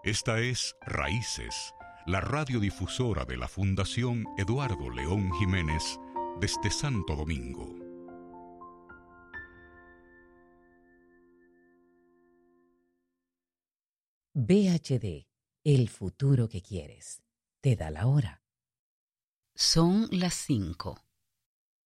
Esta es Raíces, la radiodifusora de la Fundación Eduardo León Jiménez desde Santo Domingo. VHD, el futuro que quieres. Te da la hora. Son las 5.